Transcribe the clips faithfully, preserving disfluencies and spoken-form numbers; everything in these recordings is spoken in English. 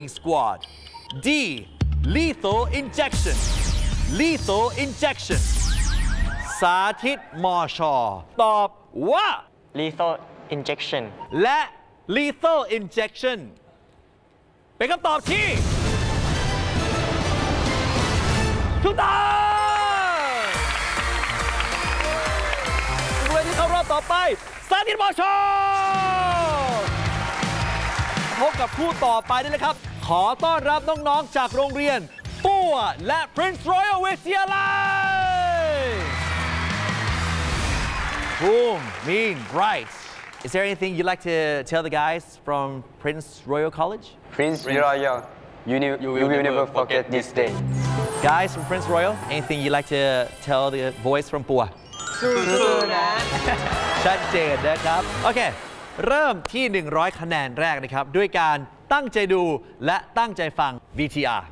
Squad D lethal injection lethal injection สาธิตมอชอตอบว่า lethal injection และ lethal injection เป็นคำตอบที่ถูกต้องผู้เล่นที่เข้ารอบต่อไปสาธิตมอชอพบกับผู้ต่อไปได้เลยครับขอต้อนรับน้องๆจากโรงเรียนปัวและ Prince Royal วิทยาลัย Boom Mean Bright Is there anything you'd like to tell the guys from Prince Royal College? Prince Royal, you, ne you will never, never forget this day. Guys from Prince Royal, anything you'd like to tell the boys from ปัวสู้ๆนะชัดเจนนะครับโอเคเริ่มที่หนึ่งร้อยคะแนนแรกนะครับด้วยการตั้งใจดูและตั้งใจฟัง วี ที อาร์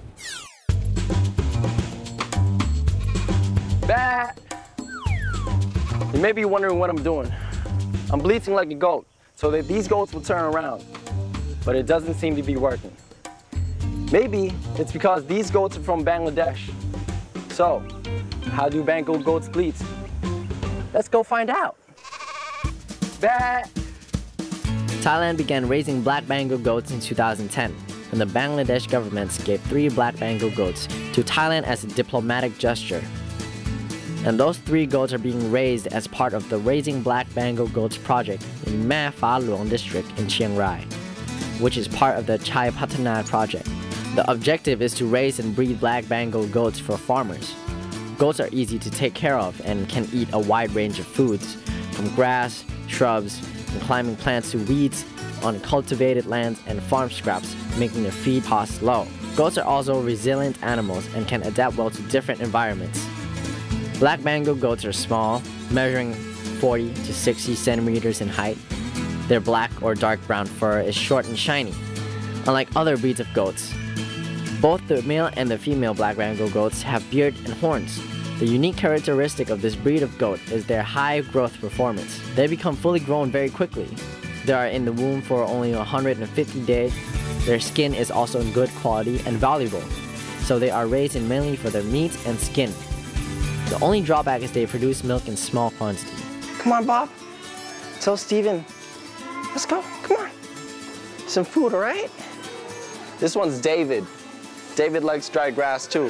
Bad. You may be wondering what I'm doing. I'm bleating like a goat so that these goats will turn around, but it doesn't seem to be working. Maybe it's because these goats are from Bangladesh. So, how do Bengal goats bleat? Let's go find out. Bad. Thailand began raising black Bengal goats in two thousand ten, when the Bangladesh government gave three black Bengal goats to Thailand as a diplomatic gesture. And those three goats are being raised as part of the Raising Black Bengal Goats project in Mae Pha Luang district in Chiang Rai, which is part of the Chai Patana project. The objective is to raise and breed black Bengal goats for farmers. Goats are easy to take care of and can eat a wide range of foods, from grass, shrubs, and climbing plants to weeds on cultivated lands and farm scraps, making their feed costs low. Goats are also resilient animals and can adapt well to different environments. Black Bengal goats are small, measuring forty to sixty centimeters in height. Their black or dark brown fur is short and shiny, unlike other breeds of goats. Both the male and the female black Bengal goats have beard and horns. The unique characteristic of this breed of goat is their high growth performance. They become fully grown very quickly. They are in the womb for only one hundred fifty days. Their skin is also in good quality and valuable, so they are raised mainly for their meat and skin. The only drawback is they produce milk in small quantity. Come on, Bob. Tell Steven. Let's go. Come on. Some food, all right? This one's David. David likes dry grass too.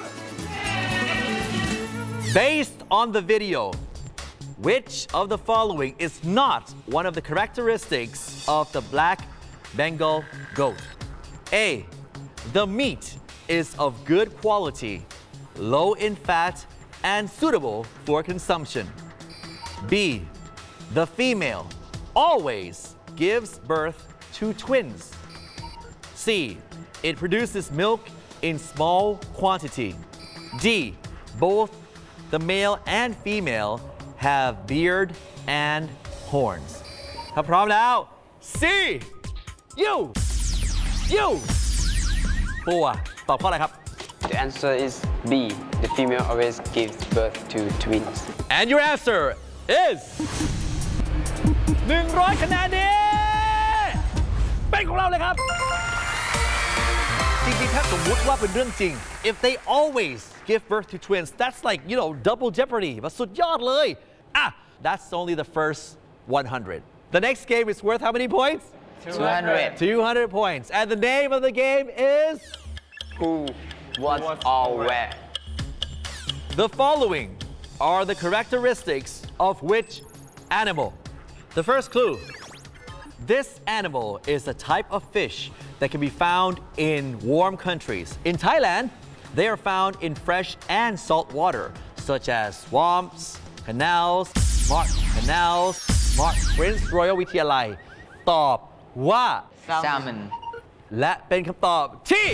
Based on the video, which of the following is not one of the characteristics of the black Bengal goat? A. The meat is of good quality, low in fat, and suitable for consumption. B. The female always gives birth to twins. C. It produces milk in small quantity. D. Both the male and female have beard and horns. ถ้าพร้อมแล้ว C. You You ปัวตอบข้ออะไรครับ The answer is B. The female always gives birth to twins. And your answer is หนึ่งร้อยคะแนนดีเป็นของเราเลยครับจริงๆถ้าสมมุติว่าเป็นเรื่องจริง if they always give birth to twins that's like you know double jeopardy มันสุดยอดเลยอ่ะ that's only the first one hundred the next game is worth how many points two hundred two hundred points and the name of the game is Who, what, or where? The following are the characteristics of which animal? The first clue. This animal is a type of fish that can be found in warm countries. In Thailand, they are found in fresh and salt water, such as swamps, canals, marsh canals, marsh Prince Royal วิทยาลัยตอบว่า salmon และเป็นคำตอบที่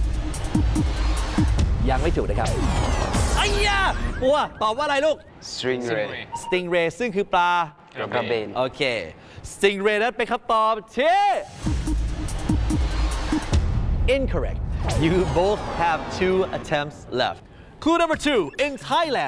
ยังไม่ถูกนะครับไอ้ยาปัวตอบว่าอะไรลูก Stingray. Stingray ซึ่งคือปลากระเบนโอเค Stingray นั้นเป็นคำตอบที่ incorrect You both have two attempts left Clue number two In Thailand